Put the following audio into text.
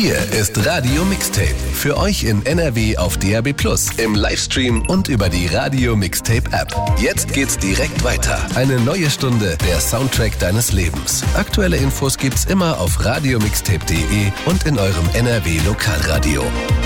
Hier ist Radio Mixtape. Für euch in NRW auf DAB+, im Livestream und über die Radio Mixtape App. Jetzt geht's direkt weiter. Eine neue Stunde, der Soundtrack deines Lebens. Aktuelle Infos gibt's immer auf radiomixtape.de und in eurem NRW Lokalradio.